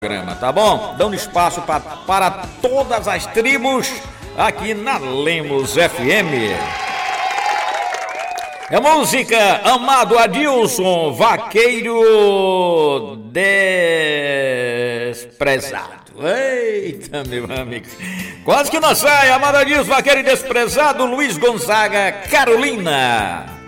programa, tá bom? Dando espaço para todas as tribos aqui na Lemos FM. É música Amado Adilson, Vaqueiro Desprezado. Eita, meu amigo. Quase que não sai, Amado Adilson, Vaqueiro Desprezado, Luiz Gonzaga, Carolina.